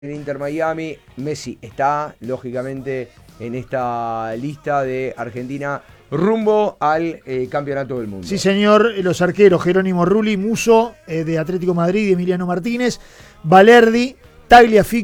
el Inter Miami. Messi está, lógicamente, en esta lista de Argentina rumbo al Campeonato del Mundo. Sí, señor. Los arqueros Jerónimo Rulli, Musso, de Atlético Madrid, y Emiliano Martínez, Balerdi, Tagliafico